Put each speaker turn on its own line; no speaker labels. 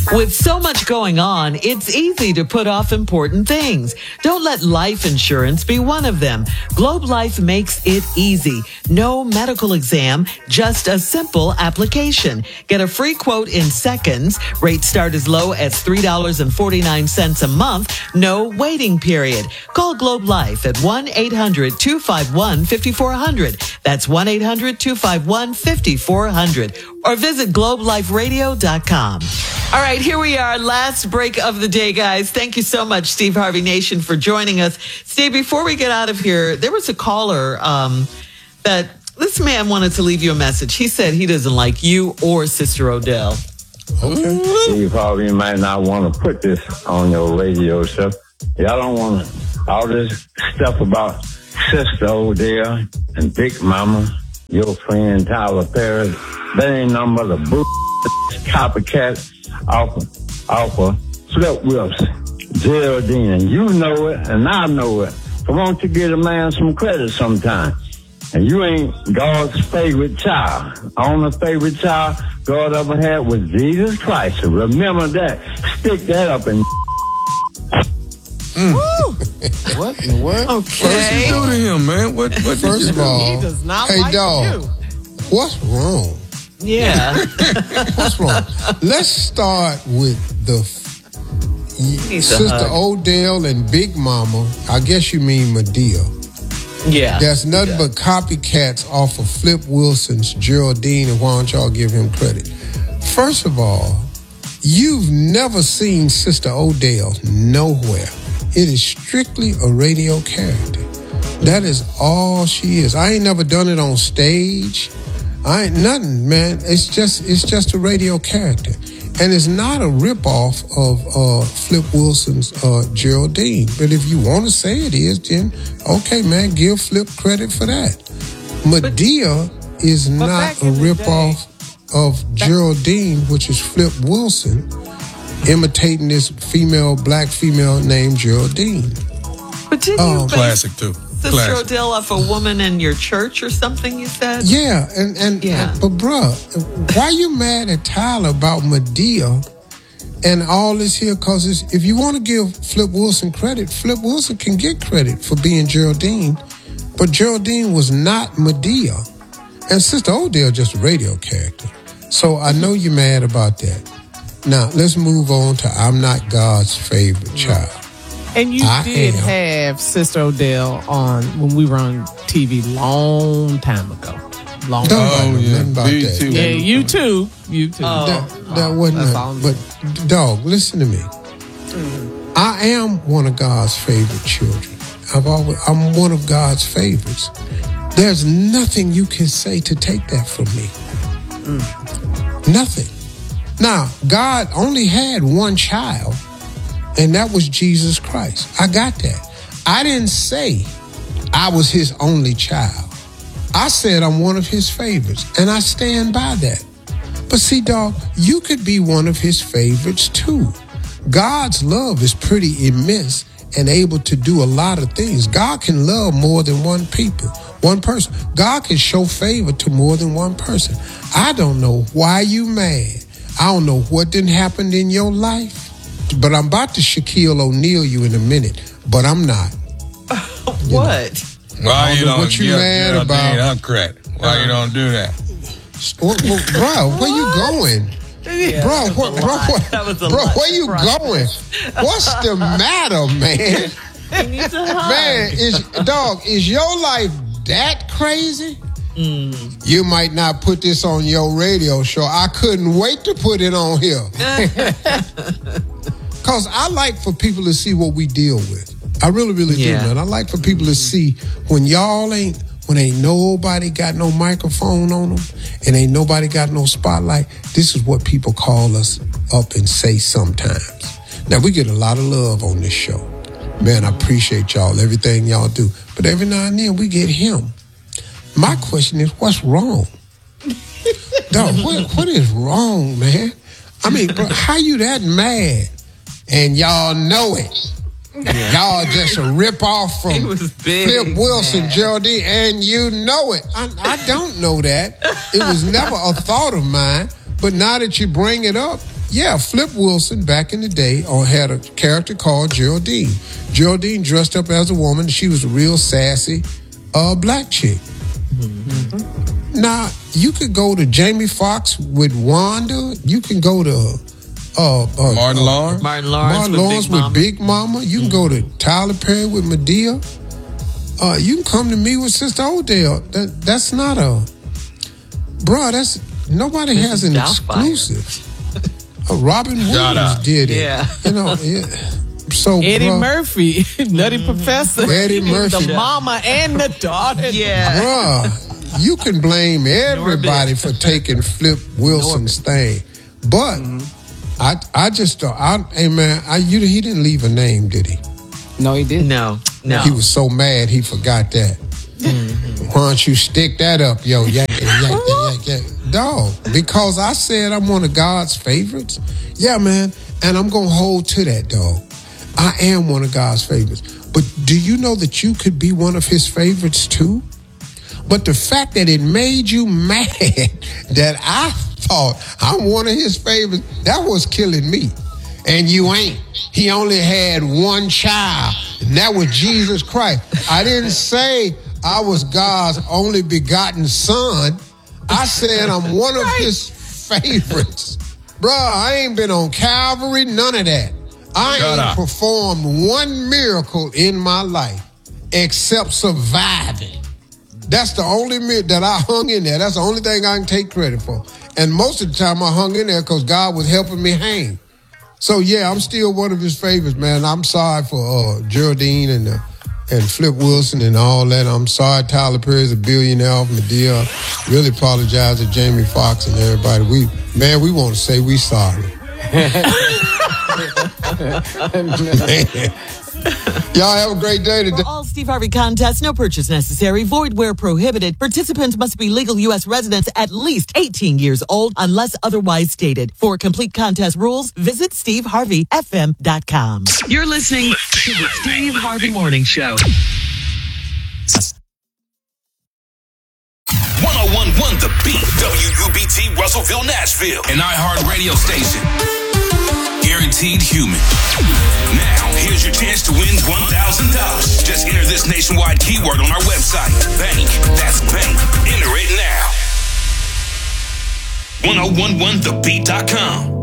With so much going on, it's easy to put off important things. Don't let life insurance be one of them. Globe Life makes it easy. No medical exam, just a simple application. Get a free quote in seconds. Rates start as low as $3.49 a month. No waiting period. Call Globe Life at 1-800-251-5400. That's 1-800-251-5400. Or visit globeliferadio.com. All right, here we are. Last break of the day, guys. Thank you so much, Steve Harvey Nation, for joining us. Steve, before we get out of here, there was a caller that this man wanted to leave you a message. He said he doesn't like you or Sister Odell.
Okay. Steve Harvey might not want to put this on your radio show. Y'all don't want all this stuff about Sister Odell and Big Mama, your friend Tyler Perry. That ain't nothing but a copycat off of Flip Wilson, Geraldine, and you know it, and I know it. So won't you give a man some credit sometime? And you ain't God's favorite child. Only favorite child God ever had was Jesus Christ. So remember that. Stick that up in.
What in the world?
Okay.
What did you do to him, man? What
First of all,
He does not
hey,
like
dog,
you.
what's wrong?
Yeah.
What's wrong? Let's start with the
Needs a
Sister
hug.
Odell and Big Mama. I guess you mean Medea.
Yeah.
There's nothing but copycats off of Flip Wilson's Geraldine, and why don't y'all give him credit? First of all, you've never seen Sister Odell nowhere. It is strictly a radio character. That is all she is. I ain't never done it on stage. I ain't nothing, man. It's just a radio character. And it's not a ripoff of Flip Wilson's Geraldine. But if you want to say it is, then okay, man, give Flip credit for that. Medea is not
back
a
in the
ripoff of Geraldine, which is Flip Wilson, imitating this black female named Geraldine.
But didn't you base
Classic, too.
Sister
Classic.
Odell off a woman in your church or something, you said?
Yeah, and
Yeah.
but bruh, why you mad at Tyler about Medea and all this here? Because if you want to give Flip Wilson credit, Flip Wilson can get credit for being Geraldine, but Geraldine was not Medea. And Sister Odell just a radio character. So I know you're mad about that. Now, let's move on to I'm Not God's Favorite Child.
And you
I
did
am.
have Sister Odell on when we were on TV long time ago. Long
Don't
time.
know nothing about
me
that.
too.
Yeah, you too. You too.
That wasn't
that's
nothing.
all I'm
But dog, listen to me. I am one of God's favorite children. I'm one of God's favorites. There's nothing you can say to take that from me. Nothing. Now, God only had one child, and that was Jesus Christ. I got that. I didn't say I was his only child. I said I'm one of his favorites, and I stand by that. But see, dog, you could be one of his favorites too. God's love is pretty immense and able to do a lot of things. God can love more than one person. God can show favor to more than one person. I don't know why you mad. I don't know what didn't happen in your life, but I'm about to Shaquille O'Neal you in a minute, but I'm not.
What?
Why you
know
don't
what you
give
mad
Geraldine
about.
her credit? Why you don't do that?
Bro, where you going? Bro,
That was a
bro,
lot
where
to
you
process.
going? What's the matter, man?
You need to hug.
Man, is your life that crazy? You might not put this on your radio show. I couldn't wait to put it on here. Because I like for people to see what we deal with. I really, really do,
Yeah.
man. I like for people to see when ain't nobody got no microphone on them and ain't nobody got no spotlight, this is what people call us up and say sometimes. Now, we get a lot of love on this show. Man, I appreciate y'all, everything y'all do. But every now and then we get him. My question is, what's wrong? Dog, what is wrong, man? I mean, bro, how you that mad? And y'all know it. Y'all just a rip-off
He
from
was big
Flip Wilson,
mad.
Geraldine, and you know it. I don't know that. It was never a thought of mine. But now that you bring it up, yeah, Flip Wilson back in the day had a character called Geraldine. Geraldine dressed up as a woman. She was a real sassy black chick. Mm-hmm. Now, you could go to Jamie Foxx with Wanda. You can go to
Martin Lawrence.
Martin Lawrence
with Big Mama. You can go to Tyler Perry with Madea. You can come to me with Sister Odell. That's not a... Bruh, nobody has an exclusive. Robin Williams did it.
Yeah.
You know, so
Eddie Murphy, Nutty Professor.
Eddie Murphy.
The mama and the daughter.
Yeah.
Bruh, you can blame everybody for taking Flip Wilson's thing. But I just thought, hey man, he didn't leave a name, did he?
No, he didn't.
No.
He was so mad he forgot that. Why don't you stick that up, yo? Yeah. Dog, because I said I'm one of God's favorites. Yeah, man. And I'm going to hold to that, dog. I am one of God's favorites. But do you know that you could be one of his favorites too? But the fact that it made you mad that I thought I'm one of his favorites, that was killing me. And you ain't. He only had one child, and that was Jesus Christ. I didn't say I was God's only begotten son. I said I'm one of his favorites. Bruh, I ain't been on Calvary, none of that. I ain't performed one miracle in my life except surviving. That's the only miracle that I hung in there. That's the only thing I can take credit for. And most of the time I hung in there because God was helping me hang. So yeah, I'm still one of his favorites, man. I'm sorry for Geraldine and Flip Wilson and all that. I'm sorry Tyler Perry's a billionaire off Madea. Really apologize to Jamie Foxx and everybody. We want to say we sorry. Y'all have a great day today.
For all Steve Harvey contests, no purchase necessary, void where prohibited. Participants must be legal U.S. residents at least 18 years old unless otherwise stated. For complete contest rules, visit SteveHarveyFM.com. You're listening to the Steve Harvey Morning Show.
101.1 The Beat, WUBT Russellville, Nashville, an iHeart radio station. Guaranteed human. Now, here's your chance to win $1,000. Just enter this nationwide keyword on our website. Bank. That's bank. Enter it now. 1011thebeat.com.